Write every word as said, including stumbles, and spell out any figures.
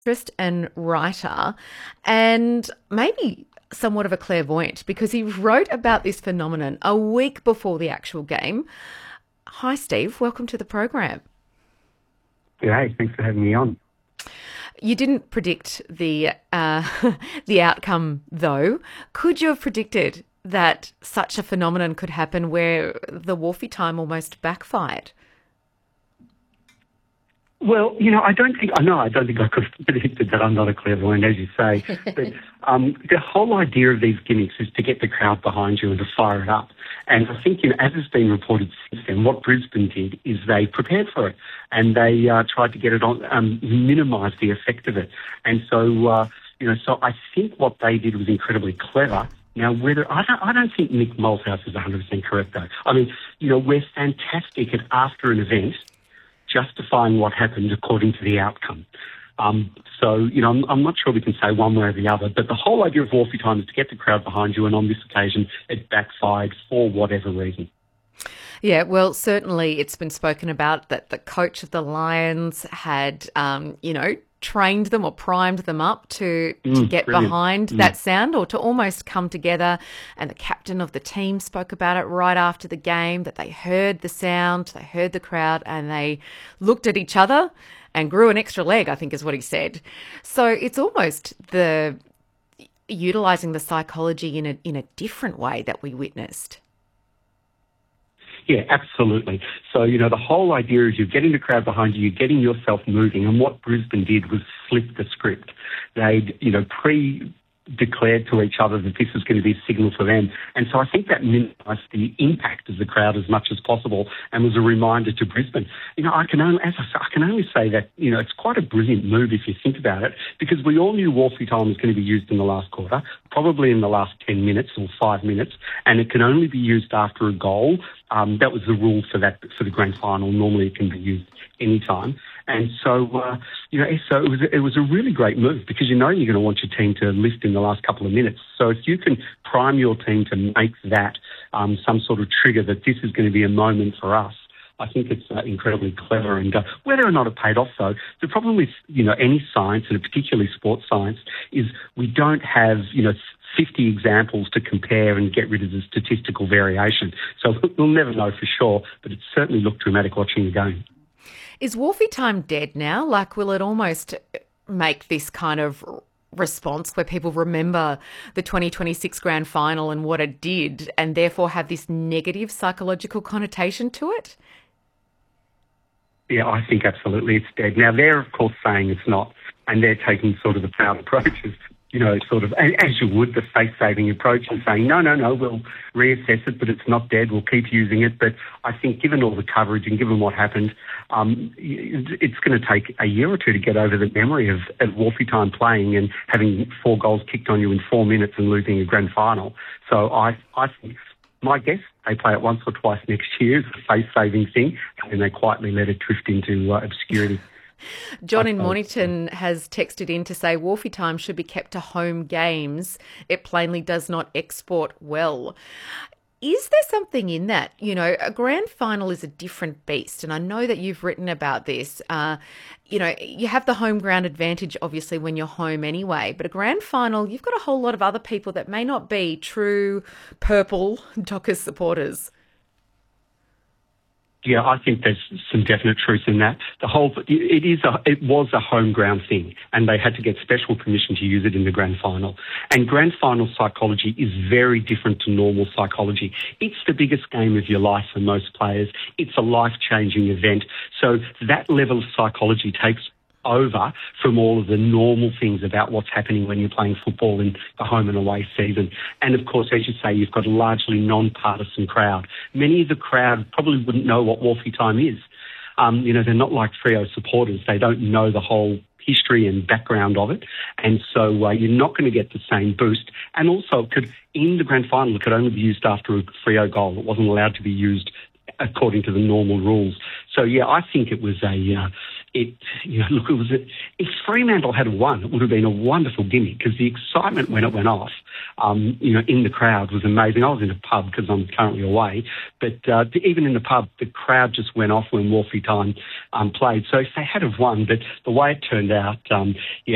Journalist and writer, and maybe somewhat of a clairvoyant because he wrote about this phenomenon a week before the actual game. Hi, Steve. Welcome to the program. Hey, thanks for having me on. You didn't predict the uh, the outcome, though. Could you have predicted that such a phenomenon could happen where the Wolfie time almost backfired? Well, you know, I don't think, I know I don't think I could have predicted that. I'm not a clairvoyant, as you say. But um, the whole idea of these gimmicks is to get the crowd behind you and to fire it up. And I think, you know, as has been reported since then, what Brisbane did is they prepared for it and they uh, tried to get it on, um, minimise the effect of it. And so, uh, you know, so I think what they did was incredibly clever. Now, whether I don't, I don't think Nick Malthouse is one hundred percent correct, though. I mean, you know, we're fantastic at after an event justifying what happened according to the outcome. Um, so, you know, I'm, I'm not sure we can say one way or the other, but the whole idea of Wolfie time is to get the crowd behind you, and on this occasion it backfired for whatever reason. Yeah, well, certainly it's been spoken about that the coach of the Lions had, um, you know, trained them or primed them up to, to Mm, get brilliant. behind Mm. that sound or to almost come together. And the captain of the team spoke about it right after the game, that they heard the sound, they heard the crowd, and they looked at each other and grew an extra leg, I think is what he said. So it's almost the utilising the psychology in a in a different way that we witnessed. Yeah, absolutely. So, you know, the whole idea is you're getting the crowd behind you, you're getting yourself moving, and what Brisbane did was flip the script. They'd, you know, pre- declared to each other that this was going to be a signal for them. And so I think that minimised the impact of the crowd as much as possible and was a reminder to Brisbane. You know, I can only, as I say, I can only say that, you know, it's quite a brilliant move if you think about it, because we all knew Wolfie time was going to be used in the last quarter, probably in the last ten minutes or five minutes, and it can only be used after a goal. Um, that was the rule for that, for the grand final. Normally it can be used anytime. And so, uh, you know, so it was, it was a really great move because you know you're going to want your team to lift in the last couple of minutes. So if you can prime your team to make that um, some sort of trigger that this is going to be a moment for us, I think it's uh, incredibly clever. And uh, whether or not it paid off, though, the problem with, you know, any science, and particularly sports science, is we don't have, you know, fifty examples to compare and get rid of the statistical variation. So we'll never know for sure, but it certainly looked dramatic watching the game. Is Wolfie time dead now? Like, will it almost make this kind of response where people remember the twenty twenty-six grand final and what it did and therefore have this negative psychological connotation to it? Yeah, I think absolutely it's dead. Now, they're, of course, saying it's not, and they're taking sort of the proud approaches, you know, sort of, as you would, the face-saving approach, and saying, no, no, no, we'll reassess it, but it's not dead, we'll keep using it. But I think given all the coverage and given what happened, um, it's going to take a year or two to get over the memory of, of Wolfie time playing and having four goals kicked on you in four minutes and losing a grand final. So I, I think, my guess, they play it once or twice next year as a face-saving thing, and they quietly let it drift into uh, obscurity. John in Mornington has texted in to say Wolfie time should be kept to home games. It plainly does not export well. Is there something in that? You know, a grand final is a different beast, and I know that you've written about this. Uh, you know, you have the home ground advantage, obviously, when you're home anyway, but a grand final, you've got a whole lot of other people that may not be true purple Dockers supporters. Yeah, I think there's some definite truth in that. The whole, it is a, it was a home ground thing, and they had to get special permission to use it in the grand final. And grand final psychology is very different to normal psychology. It's the biggest game of your life for most players. It's a life-changing event. So that level of psychology takes over from all of the normal things about what's happening when you're playing football in the home and away season. And of course, as you say, you've got a largely non-partisan crowd. Many of the crowd probably wouldn't know what Wolfie time is. Um, you know, they're not like Freo supporters. They don't know the whole history and background of it. And so uh, you're not going to get the same boost. And also, it could, in the grand final, it could only be used after a Freo goal. It wasn't allowed to be used according to the normal rules. So, yeah, I think it was a... Uh, It, you know, look, it was a, if Fremantle had won, it would have been a wonderful gimmick because the excitement when it went off, um, you know, in the crowd was amazing. I was in a pub because I'm currently away, but uh, even in the pub, the crowd just went off when Wolfie time um, played. So if they had have won, but the way it turned out, um, yeah.